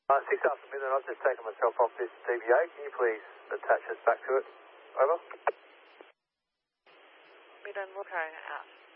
6 Alpha Midland, I've just taken myself off this DVA. Can you please attach us back to it? Over. Midland, we'll carry it out.